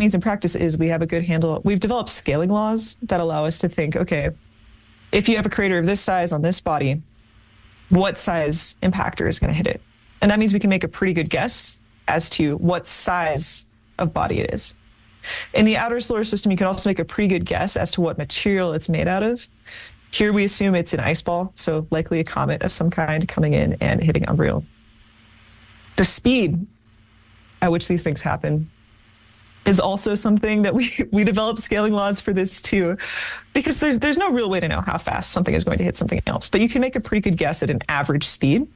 means in practice is we have a good handle. We've developed scaling laws that allow us to think, okay, if you have a crater of this size on this body, what size impactor is going to hit it? And that means we can make a pretty good guess as to what size of body it is. In the outer solar system, you can also make a pretty good guess as to what material it's made out of. Here we assume it's an ice ball, so likely a comet of some kind coming in and hitting Umbriel. The speed at which these things happen is also something that we develop scaling laws for this too, because there's no real way to know how fast something is going to hit something else, but you can make a pretty good guess at an average speed.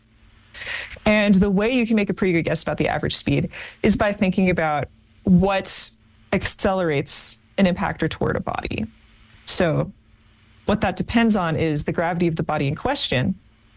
And the way you can make a pretty good guess about the average speed is by thinking about what accelerates an impactor toward a body. So what that depends on is the gravity of the body in question,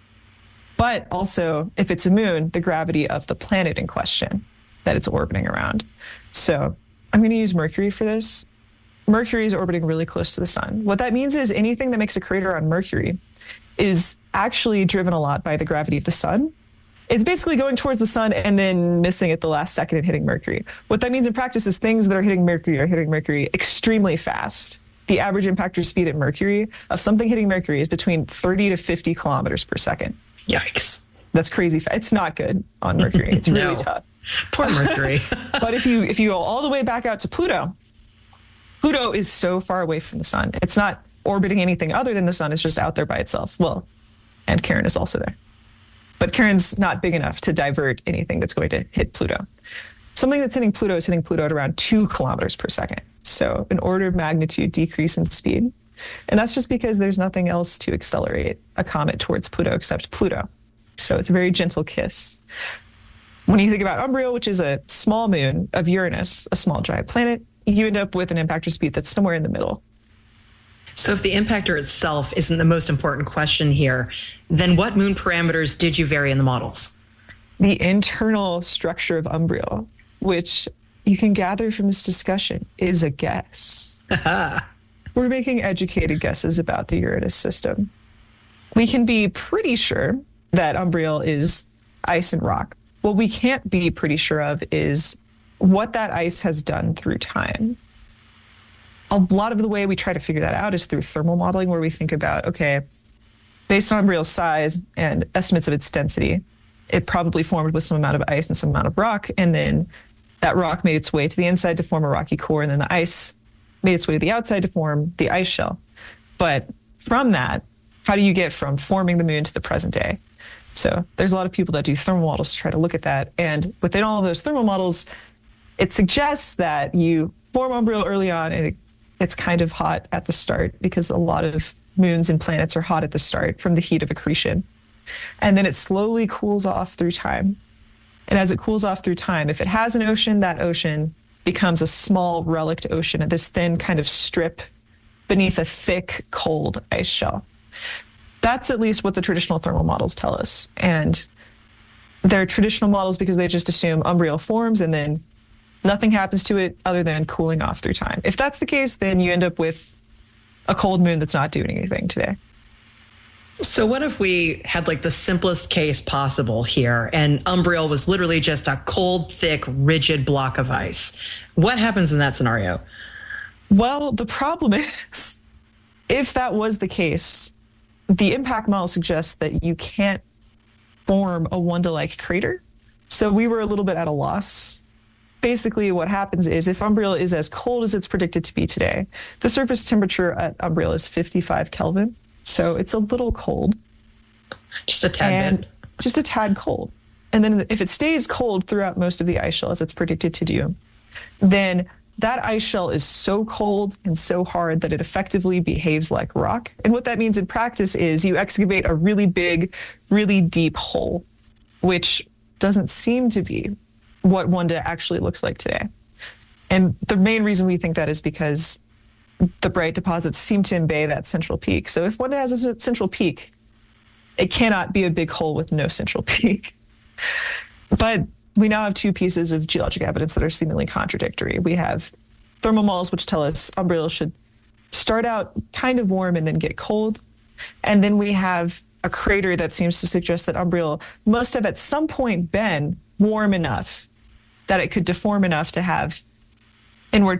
but also, if it's a moon, the gravity of the planet in question that it's orbiting around. So I'm going to use Mercury for this. Mercury is orbiting really close to the sun. What that means is anything that makes a crater on Mercury is actually driven a lot by the gravity of the sun. It's basically going towards the sun and then missing at the last second and hitting Mercury. What that means in practice is things that are hitting Mercury extremely fast. The average impactor speed at Mercury of something hitting Mercury is between 30 to 50 kilometers per second. Yikes. That's crazy fast. It's not good on Mercury. It's really tough. Poor Mercury. But if you go all the way back out to Pluto, Pluto is so far away from the sun. It's not orbiting anything other than the sun. It's just out there by itself. Well, and Charon is also there. But Charon's not big enough to divert anything that's going to hit Pluto. Something that's hitting Pluto is hitting Pluto at around 2 kilometers per second. So an order of magnitude decrease in speed. And that's just because there's nothing else to accelerate a comet towards Pluto except Pluto. So it's a very gentle kiss. When you think about Umbriel, which is a small moon of Uranus, a small giant planet, you end up with an impactor speed that's somewhere in the middle. So if the impactor itself isn't the most important question here, then what moon parameters did you vary in the models? The internal structure of Umbriel, which you can gather from this discussion, is a guess. We're making educated guesses about the Uranus system. We can be pretty sure that Umbriel is ice and rock. What we can't be pretty sure of is what that ice has done through time. A lot of the way we try to figure that out is through thermal modeling, where we think about, okay, based on Umbriel's size and estimates of its density, it probably formed with some amount of ice and some amount of rock, and then that rock made its way to the inside to form a rocky core, and then the ice made its way to the outside to form the ice shell. But from that, how do you get from forming the moon to the present day? So there's a lot of people that do thermal models to try to look at that. And within all of those thermal models, it suggests that you form Umbriel early on and it's kind of hot at the start, because a lot of moons and planets are hot at the start from the heat of accretion. And then it slowly cools off through time. And as it cools off through time, if it has an ocean, that ocean becomes a small relict ocean, this thin kind of strip beneath a thick, cold ice shell. That's at least what the traditional thermal models tell us. And they're traditional models because they just assume Umbriel forms and then nothing happens to it other than cooling off through time. If that's the case, then you end up with a cold moon that's not doing anything today. So what if we had like the simplest case possible here and Umbriel was literally just a cold, thick, rigid block of ice? What happens in that scenario? Well, the problem is, if that was the case, the impact model suggests that you can't form a Wanda-like crater. So we were a little bit at a loss. Basically, what happens is if Umbriel is as cold as it's predicted to be today, the surface temperature at Umbriel is 55 Kelvin. So it's a little cold. Just a tad bit. Just a tad cold. And then if it stays cold throughout most of the ice shell, as it's predicted to do, then that ice shell is so cold and so hard that it effectively behaves like rock. And what that means in practice is you excavate a really big, really deep hole, which doesn't seem to be what Wanda actually looks like today. And the main reason we think that is because the bright deposits seem to embay that central peak. So if Wanda has a central peak, it cannot be a big hole with no central peak. But we now have two pieces of geologic evidence that are seemingly contradictory. We have thermal models which tell us Umbriel should start out kind of warm and then get cold. And then we have a crater that seems to suggest that Umbriel must have at some point been warm enough that it could deform enough to have inward